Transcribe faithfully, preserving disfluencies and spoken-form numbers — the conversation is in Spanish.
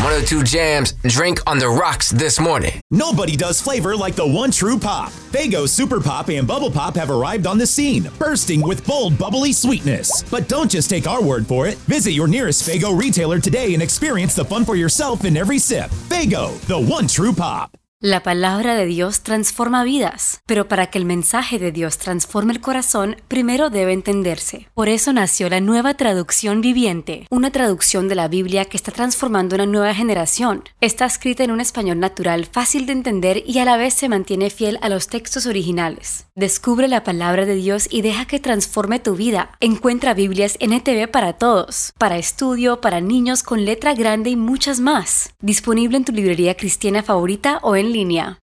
one oh two Jams Drink on the Rocks this morning. Nobody does flavor like the one true pop. Faygo Super Pop and Bubble Pop have arrived on the scene, bursting with bold, bubbly sweetness. But don't just take our word for it. Visit your nearest Faygo retailer today and experience the fun for yourself in every sip. Faygo, the one true pop. La palabra de Dios transforma vidas, pero para que el mensaje de Dios transforme el corazón, primero debe entenderse. Por eso nació la Nueva Traducción Viviente, una traducción de la Biblia que está transformando una nueva generación. Está escrita en un español natural, fácil de entender y a la vez se mantiene fiel a los textos originales. Descubre la palabra de Dios y deja que transforme tu vida. Encuentra Biblias N T V para todos, para estudio, para niños con letra grande y muchas más. Disponible en tu librería cristiana favorita o en línea.